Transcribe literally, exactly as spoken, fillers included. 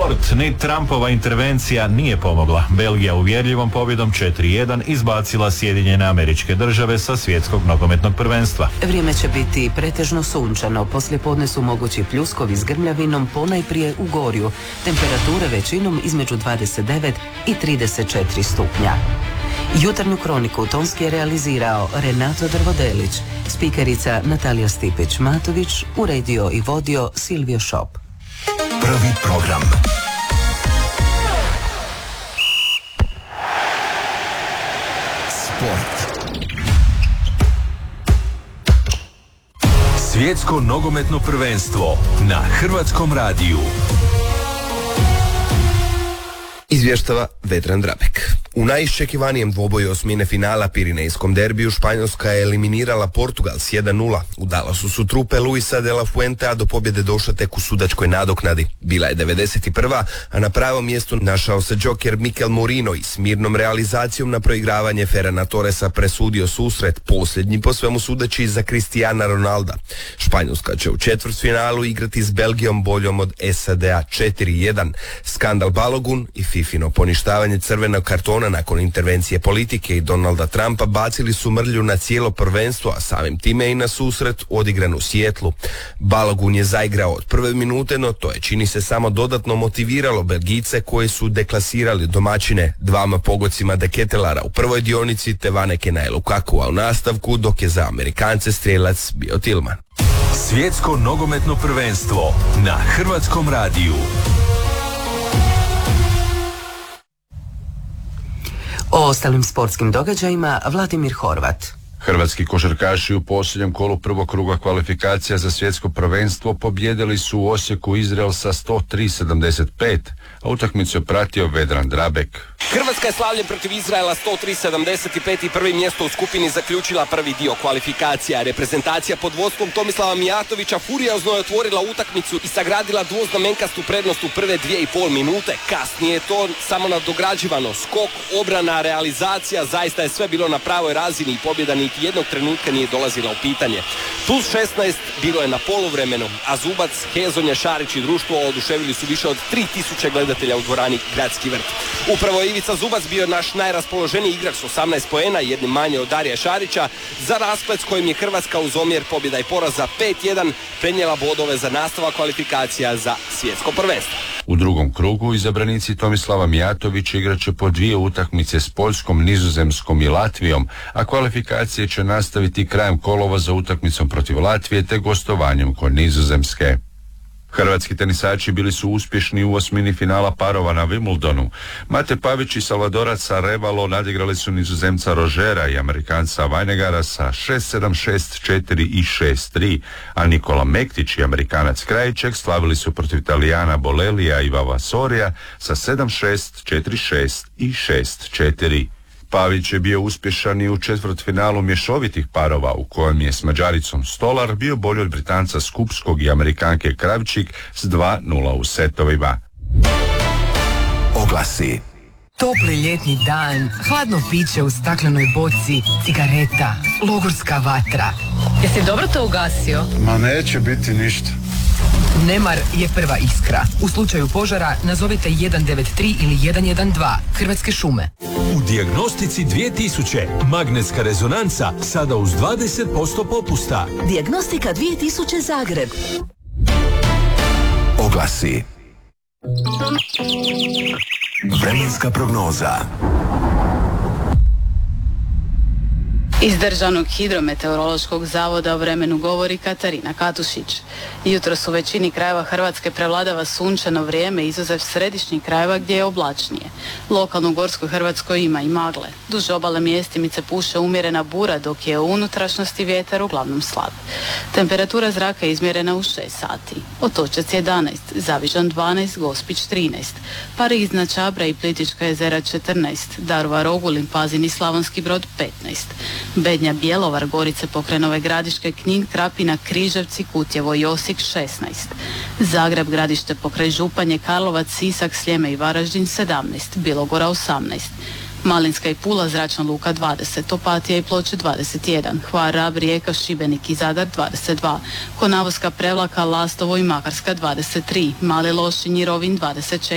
Sport, ni Trumpova intervencija nije pomogla. Belgija uvjerljivom pobjedom četiri jedan izbacila Sjedinjene Američke Države sa svjetskog nogometnog prvenstva. Vrijeme će biti pretežno sunčano, poslijepodne su mogući pljuskovi s grmljavinom ponajprije u Gorju. Temperature većinom između dvadeset devet i trideset četiri stupnja. Jutarnju kroniku tonski je realizirao Renato Drvodelić, spikerica Natalija Stipić-Matović, uredio i vodio Silvio Šop. Prvi program. Sport. Svjetsko nogometno prvenstvo na Hrvatskom radiju. Izvještava Vedran Drabek. U najiščekivanijem dvoboju osmine finala Pirinejskom derbiju Španjolska je eliminirala Portugal s jedan nula. U Dallasu su trupe Luisa de la Fuentea do pobjede došle tek u sudačkoj nadoknadi. Bila je devedeset prva, a na pravom mjestu našao se džoker Mikel Morino i s mirnom realizacijom na proigravanje Ferrana Torresa presudio susret, posljednji po svemu sudeći za Cristiana Ronalda. Španjolska će u četvrtfinalu igrati s Belgijom boljom od S A D-a četiri jedan. Skandal Balogun i Fifino poništavanje crvenog kartona nakon intervencije politike i Donalda Trumpa bacili su mrlju na cijelo prvenstvo, a samim time i na susret odigran u Sijetlu. Balogun je zaigrao od prve minute, no to je čini se samo dodatno motiviralo Belgijce koji su deklasirali domaćine dvama pogodcima De Ketelara u prvoj dionici te Vanekena i Lukakua u nastavku, dok je za Amerikance strijelac bio Tillman. Svjetsko nogometno prvenstvo na Hrvatskom radiju. O ostalim sportskim događajima Vladimir Horvat. Hrvatski košarkaši u posljednjem kolu prvog kruga kvalifikacija za svjetsko prvenstvo pobjedili su u Osijeku Izrael sa sto tri sedamdeset pet, a utakmicu je pratio Vedran Drabek. Hrvatska je slavljem protiv Izraela sto tri sedamdeset pet i prvi mjesto u skupini zaključila prvi dio kvalifikacija. Reprezentacija pod vodstvom Tomislava Mijatovića furiozno je otvorila utakmicu i sagradila dvoznamenkastu prednost u prve dvije i pol minute. Kasnije je to samo nadograđivano. Skok, obrana, realizacija, zaista je sve bilo na pravoj razini i pobjeda niti jednog trenutka nije dolazila u pitanje. Plus šesnaest bilo je na poluvremenu, a Zubac, Hezonja, Šarić i društvo oduševili su više od tri tisuće gledatelja u dvorani Gradski vrt. Upravo je Ivica Zubac bio naš najraspoloženiji igrač s osamnaest poena, jednim manje od Darija Šarića, za rasplet s kojim je Hrvatska uz omjer pobjeda i poraza pet jedan prenijela bodove za nastavak kvalifikacija za svjetsko prvenstvo. U drugom krugu izabranici Tomislava Mijatovića igrat će po dvije utakmice s Poljskom, Nizozemskom i Latvijom, a kvalifikacije će nastaviti krajem kolova za utakmicom protiv Latvije te gostovanjem kod Nizozemske. Hrvatski tenisači bili su uspješni u osmini finala parova na Wimbledonu. Mate Pavić i Salvadorac Arevalo nadigrali su Nizozemca Rožera i Amerikanca Vajnegara sa šest sedam, šest četiri i šest tri, a Nikola Mektić i Amerikanac Krajiček slavili su protiv Italijana Bolelija i Vavasorija sa sedam šest, četiri šest i šest četiri. Pavić je bio uspješan i u četvrtfinalu mješovitih parova u kojem je s Mađaricom Stolar bio bolji od Britanca Skupskog i Amerikanke Kravčik s dva nula u setovima. Oglasi. Topli ljetni dan, hladno piće u staklenoj boci, cigareta, logorska vatra. Jesi dobro to ugasio? Ma neće biti ništa. Nemar je prva iskra. U slučaju požara nazovite jedan devet tri ili jedan jedan dva. Hrvatske šume. U Dijagnostici dvije tisuće magnetska rezonanca sada uz dvadeset posto popusta. Dijagnostika dvije tisuće Zagreb. Oglasi. Vremenska prognoza. Iz Državnog hidrometeorološkog zavoda o vremenu govori Katarina Katušić. Jutros u većini krajeva Hrvatske prevladava sunčano vrijeme, izuzev središnjih krajeva gdje je oblačnije. Lokalno u Gorskoj Hrvatskoj ima i magle. Duž obale mjestimice puše umjerena bura, dok je u unutrašnjosti vjetar uglavnom slab. Temperatura zraka je izmjerena u šest sati. Otočac jedanaest, Zavižan dvanaest, Gospić trinaest, Pariz na Čabra i Plitvička jezera četrnaest, Daruvar, Ogulin, Pazin i Slavonski Brod petnaest. Bednja, Bjelovar, Gorice, Pokrenove Gradiške, Knin, Krapina, Križevci, Kutjevo i Osijek šesnaest. Zagreb, Gradište pokraj Županje, Karlovac, Sisak, Sljeme i Varaždin sedamnaest, Bilogora osamnaest. Malinska i Pula, Zračna luka dvadeset, Opatija i Ploče dvadeset jedan, Hvar, Rab, Rijeka, Šibenik i Zadar dvadeset dva, Konavoska, Prevlaka, Lastovo i Makarska dvadeset tri, Mali Lošinj i Rovinj dvadeset četiri.